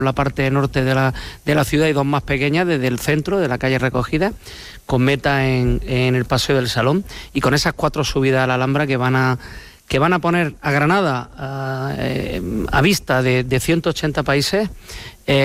la parte norte de la ciudad y dos más pequeñas desde el centro, de la calle Recogida, con meta en el Paseo del Salón, y con esas 4 subidas a la Alhambra que van a poner a Granada a vista de 180 países